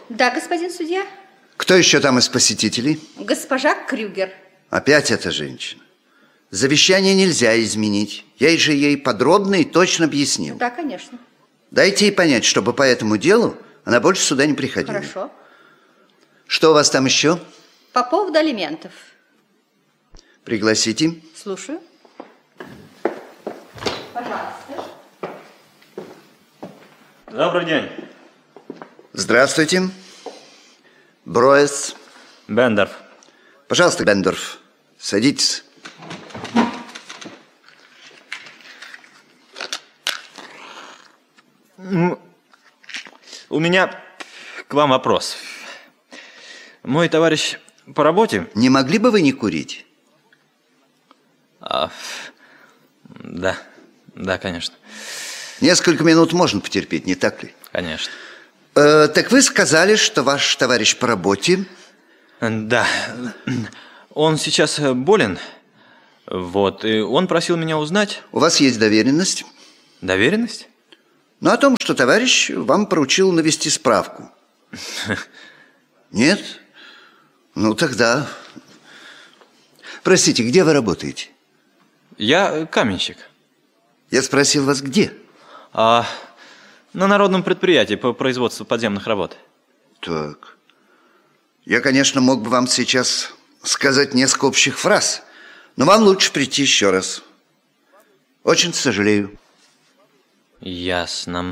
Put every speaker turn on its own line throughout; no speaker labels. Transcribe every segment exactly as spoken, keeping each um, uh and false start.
Да, господин судья.
Кто еще там из посетителей?
Госпожа Крюгер.
Опять эта женщина. Завещание нельзя изменить. Я же ей подробно и точно объяснил.
Да, конечно.
Дайте ей понять, чтобы по этому делу она больше сюда не приходила.
Хорошо.
Что у вас там еще?
По поводу алиментов.
Пригласите.
Слушаю. Пожалуйста.
Добрый день.
Здравствуйте. Броэс.
Бендорф.
Пожалуйста, Бендорф, садитесь.
У меня к вам вопрос. Мой товарищ по работе...
Не могли бы вы не курить?
А, да, да, конечно.
Несколько минут можно потерпеть, не так ли?
Конечно.
Э, так вы сказали, что ваш товарищ по работе...
Да, он сейчас болен, вот, и он просил меня узнать...
У вас есть доверенность?
Доверенность?
Ну, о том, что товарищ вам поручил навести справку. Нет? Ну, тогда... Простите, где вы работаете?
Я каменщик.
Я спросил вас, где?
А, на народном предприятии по производству подземных работ.
Так. Я, конечно, мог бы вам сейчас сказать несколько общих фраз, но вам лучше прийти еще раз. Очень сожалею.
Ясно.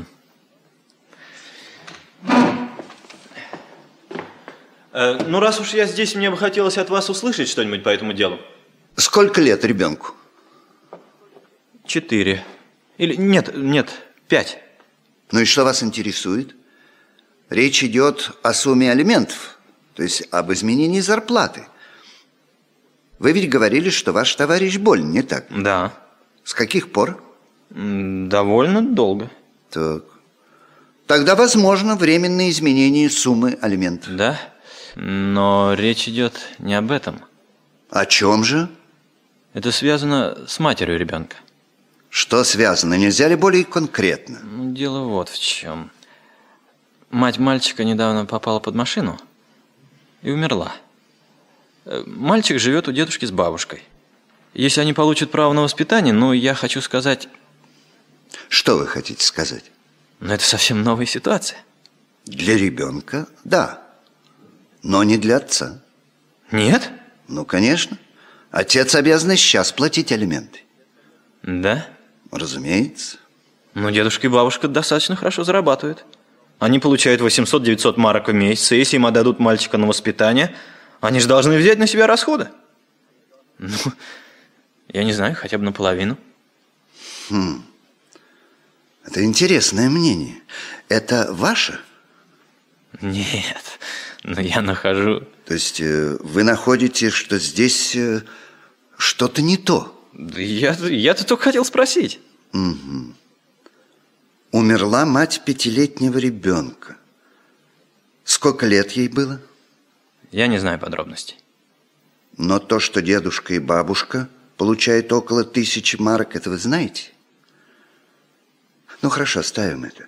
Э, ну, раз уж я здесь, мне бы хотелось от вас услышать что-нибудь по этому делу.
Сколько лет ребенку?
Четыре. Или нет, нет, пять.
Ну и что вас интересует? Речь идет о сумме алиментов, то есть об изменении зарплаты. Вы ведь говорили, что ваш товарищ болен, не так?
Да.
С каких пор?
Довольно долго.
Так. Тогда возможно временное изменение суммы алиментов.
Да, но речь идет не об этом.
О чем же?
Это связано с матерью ребенка.
Что связано? Нельзя ли более конкретно?
Ну, дело вот в чем. Мать мальчика недавно попала под машину и умерла. Мальчик живет у дедушки с бабушкой. Если они получат право на воспитание, ну, я хочу сказать...
Что вы хотите сказать?
Ну, это совсем новая ситуация.
Для ребенка, да, но не для отца.
Нет?
Ну, конечно. Отец обязан сейчас платить алименты.
Да?
Разумеется.
Но дедушка и бабушка достаточно хорошо зарабатывают. Они получают восемьсот-девятьсот марок в месяц, и если им отдадут мальчика на воспитание, они же должны взять на себя расходы. Ну, я не знаю, хотя бы наполовину.
Хм. Это интересное мнение. Это ваше?
Нет, но я нахожу...
То есть э, вы находите, что здесь э, что-то не то?
Да я, я-то только хотел спросить.
Угу. Умерла мать пятилетнего ребенка. Сколько лет ей было?
Я не знаю подробностей.
Но то, что дедушка и бабушка получают около тысячи марок, это вы знаете? Ну, хорошо, оставим это.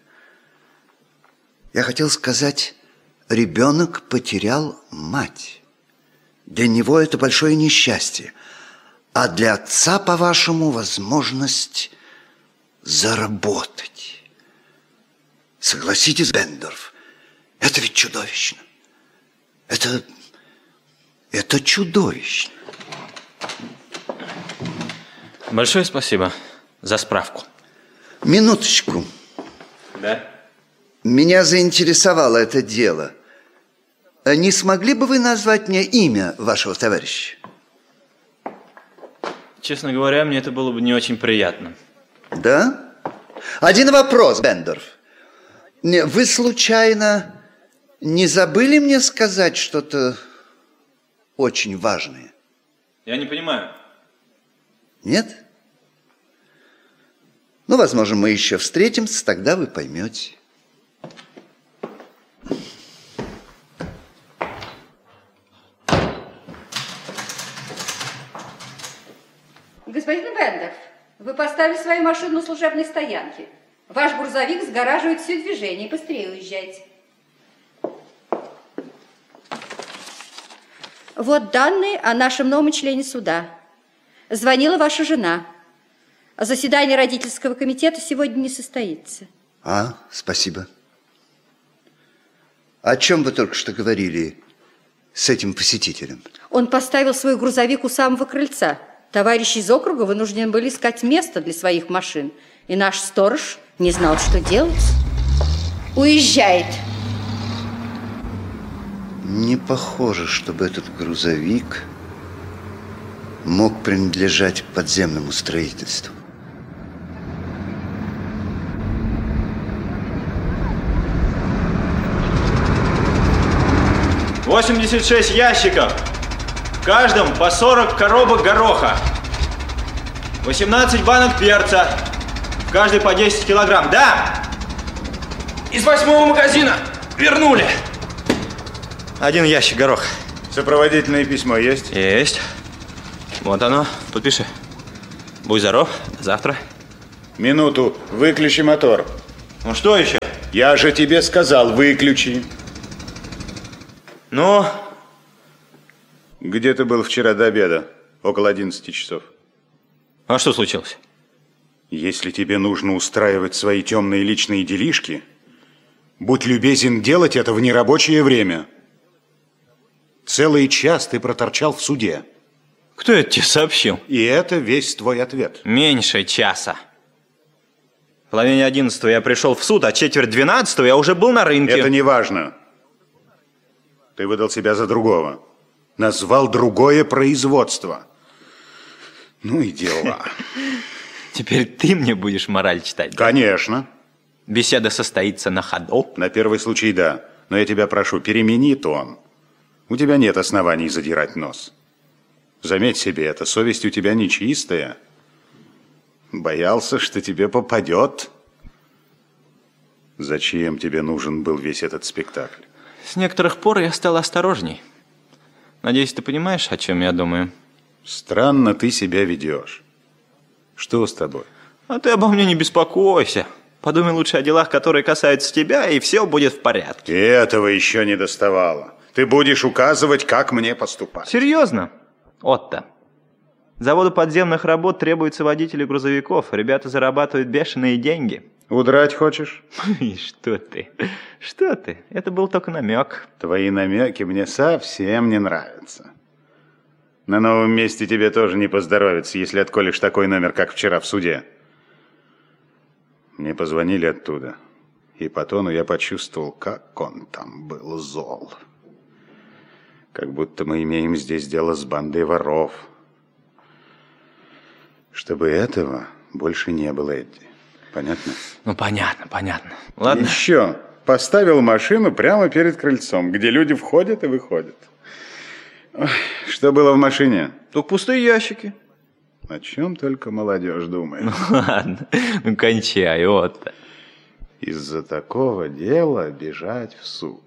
Я хотел сказать, ребенок потерял мать. Для него это большое несчастье. А для отца, по-вашему, возможность заработать. Согласитесь, Бендорф, это ведь чудовищно. Это... это чудовищно.
Большое спасибо за справку.
Минуточку.
Да?
Меня заинтересовало это дело. Не смогли бы вы назвать мне имя вашего товарища?
Честно говоря, мне это было бы не очень приятно.
Да? Один вопрос, Бендорф. Вы случайно не забыли мне сказать что-то очень важное?
Я не понимаю.
Нет? Ну, возможно, мы еще встретимся, тогда вы поймете.
Господин Бендорф, вы поставили свою машину на служебной стоянке. Ваш грузовик сгораживает все движение. Быстрее уезжайте. Вот данные о нашем новом члене суда. Звонила ваша жена. Заседание родительского комитета сегодня не состоится.
А, спасибо. О чем вы только что говорили с этим посетителем?
Он поставил свой грузовик у самого крыльца. Товарищи из округа вынуждены были искать место для своих машин. И наш сторож не знал, что делать. Уезжает.
Не похоже, чтобы этот грузовик мог принадлежать подземному строительству.
восемьдесят шесть ящиков. В каждом по сорок коробок гороха. восемнадцать банок перца. В каждой по десять килограмм. Да! Из восьмого магазина вернули. Один ящик гороха.
Сопроводительное письмо есть?
Есть. Вот оно. Подпиши. Будь здоров. До завтра.
Минуту. Выключи мотор.
Ну что еще?
Я же тебе сказал, выключи.
Ну?
Где ты был вчера до обеда? Около одиннадцати часов.
А что случилось?
Если тебе нужно устраивать свои темные личные делишки, будь любезен делать это в нерабочее время. Целый час ты проторчал в суде.
Кто это тебе сообщил?
И это весь твой ответ.
Меньше часа. В половине одиннадцатого я пришел в суд, а четверть двенадцатого я уже был на рынке.
Это не важно. Ты выдал себя за другого. Назвал другое производство. Ну и дела.
Теперь ты мне будешь мораль читать? Да?
Конечно.
Беседа состоится на ходу?
На первый случай да. Но я тебя прошу, перемени тон. У тебя нет оснований задирать нос. Заметь себе это, совесть у тебя нечистая. Боялся, что тебе попадет. Зачем тебе нужен был весь этот спектакль?
С некоторых пор я стал осторожней. Надеюсь, ты понимаешь, о чем я думаю?
Странно ты себя ведешь. Что с тобой?
А ты обо мне не беспокойся. Подумай лучше о делах, которые касаются тебя, и все будет в порядке.
И этого еще не доставало. Ты будешь указывать, как мне поступать.
Серьезно? Отто. Заводу подземных работ требуются водители грузовиков. Ребята зарабатывают бешеные деньги.
Удрать хочешь?
Что ты? Что ты? Это был только намек.
Твои намеки мне совсем не нравятся. На новом месте тебе тоже не поздоровится, если отколешь такой номер, как вчера в суде. Мне позвонили оттуда, и по тону я почувствовал, как он там был зол. Как будто мы имеем здесь дело с бандой воров. Чтобы этого больше не было, Эдди. Понятно?
Ну, понятно, понятно. Ладно.
Еще. Поставил машину прямо перед крыльцом, где люди входят и выходят. Ой, что было в машине?
Только пустые ящики.
О чем только молодежь думает.
Ну, ладно. Ну, кончай, Отто.
Из-за такого дела бежать в суд.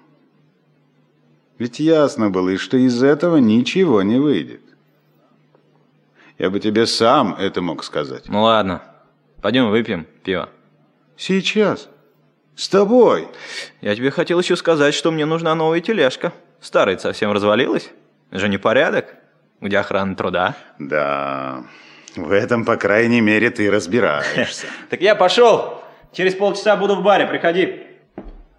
Ведь ясно было, что из этого ничего не выйдет. Я бы тебе сам это мог сказать.
Ну, ладно. Пойдем выпьем пиво.
Сейчас. С тобой.
Я тебе хотел еще сказать, что мне нужна новая тележка. Старая совсем развалилась. Же не порядок. Где охрана труда?
Да, в этом, по крайней мере, ты разбираешься.
Так я пошел. Через полчаса буду в баре. Приходи.